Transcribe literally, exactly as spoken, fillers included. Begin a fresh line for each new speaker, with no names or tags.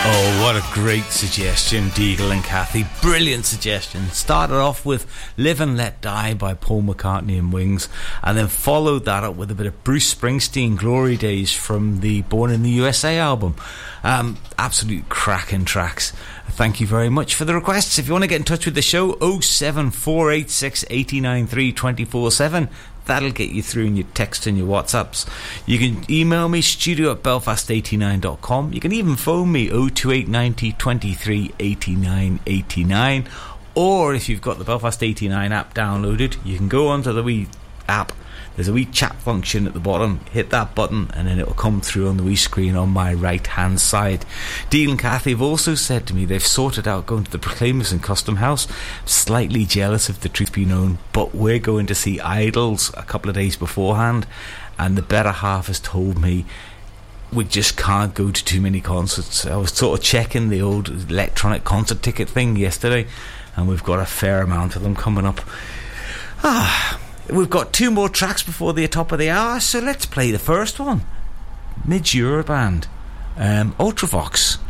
Oh, what a great suggestion, Deagle and Kathy. Brilliant suggestion. Started off with Live and Let Die by Paul McCartney and Wings, and then followed that up with a bit of Bruce Springsteen, Glory Days, from the Born in the U S A album. Um, absolute cracking tracks. Thank you very much for the requests. If you want to get in touch with the show, oh seven four eight six, eight nine three, two four seven. That'll get you through in your text and your WhatsApps. You can email me, studio at belfast eighty-nine dot com. You can even phone me, oh two eight nine oh, two three, eight nine eight nine. Or if you've got the Belfast eighty-nine app downloaded, you can go onto the wee app. There's a wee chat function at the bottom. Hit that button and then it'll come through on the wee screen on my right hand side. Deal and Kathy have also said to me they've sorted out going to the Proclaimers in Custom House. Slightly jealous, if the truth be known, but we're going to see Idols a couple of days beforehand, and the better half has told me we just can't go to too many concerts. I was sort of checking the old electronic concert ticket thing yesterday, and we've got a fair amount of them coming up. Ah, we've got two more tracks before the top of the hour, so let's play the first one. Midge Euroband, um, Ultravox.